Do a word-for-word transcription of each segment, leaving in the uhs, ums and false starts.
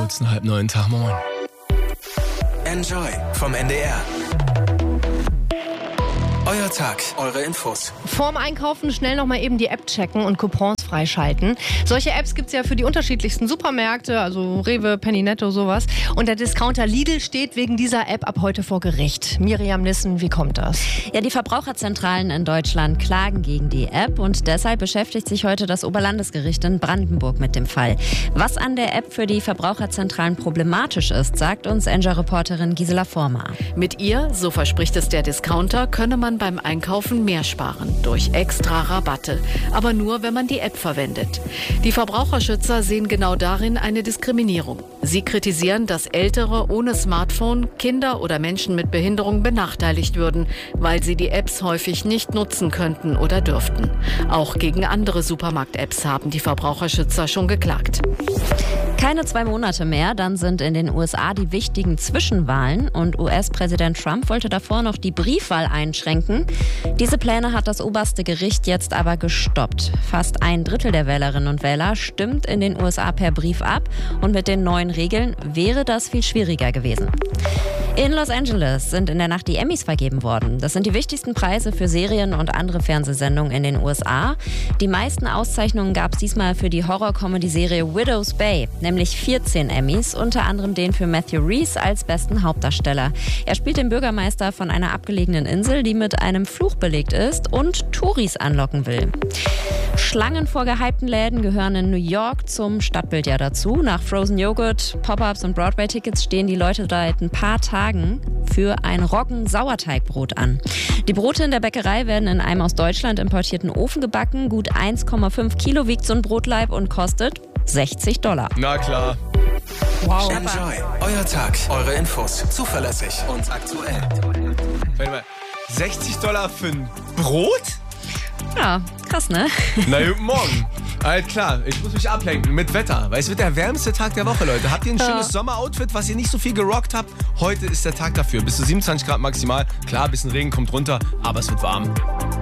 kurzen halb neun Tag, moin. Enjoy vom N D R. Euer Tag, eure Infos. Vorm Einkaufen schnell nochmal eben die App checken und Coupons freischalten. Solche Apps gibt es ja für die unterschiedlichsten Supermärkte, also Rewe, Penny Netto, sowas. Und der Discounter Lidl steht wegen dieser App ab heute vor Gericht. Miriam Nissen, wie kommt das? Ja, die Verbraucherzentralen in Deutschland klagen gegen die App und deshalb beschäftigt sich heute das Oberlandesgericht in Brandenburg mit dem Fall. Was an der App für die Verbraucherzentralen problematisch ist, sagt uns Enjoy-Reporterin Gisela Vormar. Mit ihr, so verspricht es der Discounter, könne man beim Einkaufen mehr sparen durch extra Rabatte, aber nur, wenn man die App verwendet. Die Verbraucherschützer sehen genau darin eine Diskriminierung. Sie kritisieren, dass Ältere ohne Smartphone, Kinder oder Menschen mit Behinderung benachteiligt würden, weil sie die Apps häufig nicht nutzen könnten oder dürften. Auch gegen andere Supermarkt-Apps haben die Verbraucherschützer schon geklagt. Keine zwei Monate mehr, dann sind in den U S A die wichtigen Zwischenwahlen und U S-Präsident Trump wollte davor noch die Briefwahl einschränken. Diese Pläne hat das oberste Gericht jetzt aber gestoppt. Fast ein Drittel der Wählerinnen und Wähler stimmt in den U S A per Brief ab und mit den neuen Regeln wäre das viel schwieriger gewesen. In Los Angeles sind in der Nacht die Emmys vergeben worden. Das sind die wichtigsten Preise für Serien und andere Fernsehsendungen in den U S A. Die meisten Auszeichnungen gab es diesmal für die Horror-Comedy-Serie Widow's Bay, nämlich vierzehn Emmys, unter anderem den für Matthew Rhys als besten Hauptdarsteller. Er spielt den Bürgermeister von einer abgelegenen Insel, die mit einem Fluch belegt ist und Touris anlocken will. Schlangen vor gehypten Läden gehören in New York zum Stadtbild ja dazu. Nach Frozen Joghurt, Pop-Ups und Broadway-Tickets stehen die Leute seit ein paar Tagen für ein Roggen-Sauerteigbrot an. Die Brote in der Bäckerei werden in einem aus Deutschland importierten Ofen gebacken. Gut eins Komma fünf Kilo wiegt so ein Brotlaib und kostet sechzig Dollar. Na klar. Wow. Enjoy, euer Tag, eure Infos. Zuverlässig und aktuell. Warte mal, sechzig Dollar für ein Brot? Ja, krass, ne? Na, guten Morgen. Halt klar, ich muss mich ablenken mit Wetter. Weil es wird der wärmste Tag der Woche, Leute. Habt ihr ein Ja. schönes Sommeroutfit, was ihr nicht so viel gerockt habt? Heute ist der Tag dafür. Bis zu siebenundzwanzig Grad maximal. Klar, ein bisschen Regen kommt runter, aber es wird warm.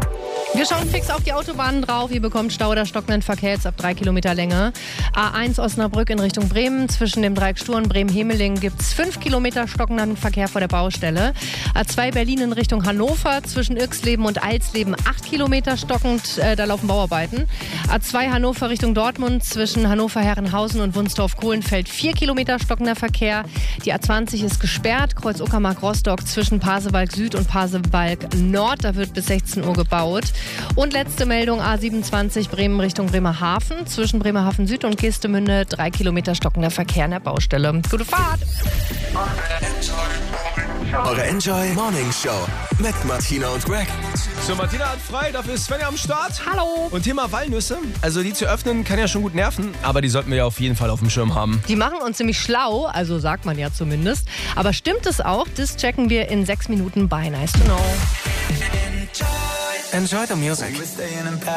Wir schauen fix auf die Autobahnen drauf. Ihr bekommt Stau oder stockenden Verkehr jetzt ab drei Kilometer Länge. A eins Osnabrück in Richtung Bremen. Zwischen dem Dreieck Stur und Bremen-Hemeling gibt es fünf Kilometer stockenden Verkehr vor der Baustelle. A zwei Berlin in Richtung Hannover. Zwischen Irxleben und Alsleben acht Kilometer stockend. Äh, da laufen Bauarbeiten. A zwei Hannover Richtung Dortmund. Zwischen Hannover-Herrenhausen und Wunsdorf-Kohlenfeld vier Kilometer stockender Verkehr. Die A zwanzig ist gesperrt. Kreuz Uckermark-Rostock zwischen Pasewalk Süd und Pasewalk Nord. Da wird bis sechzehn Uhr gebaut. Und letzte Meldung, A siebenundzwanzig Bremen Richtung Bremerhaven. Zwischen Bremerhaven Süd und Geestemünde drei Kilometer stockender Verkehr an der Baustelle. Gute Fahrt! Eure Enjoy Morning Show mit Martina und Greg. So, Martina hat frei, dafür ist Svenja am Start. Hallo! Und Thema Walnüsse. Also die zu öffnen kann ja schon gut nerven, aber die sollten wir ja auf jeden Fall auf dem Schirm haben. Die machen uns nämlich schlau, also sagt man ja zumindest. Aber stimmt es auch? Das checken wir in sechs Minuten bei Nice to Know. Enjoy the music.